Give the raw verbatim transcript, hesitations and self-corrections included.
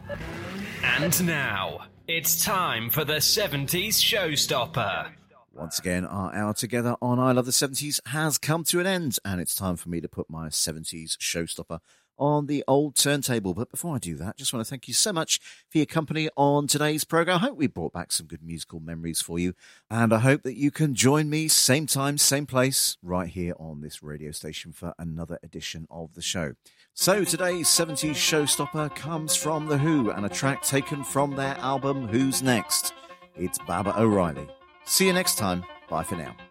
And now, it's time for the seventies Showstopper. Once again, our hour together on I Love the seventies has come to an end, and it's time for me to put my seventies Showstopper on the old turntable. But before I do that, just want to thank you so much for your company on today's program. I hope we brought back some good musical memories for you, and I hope that you can join me same time, same place, right here on this radio station for another edition of the show. So today's seventies Showstopper comes from The Who, and a track taken from their album Who's Next. It's Baba O'Reilly. See you next time. Bye for now.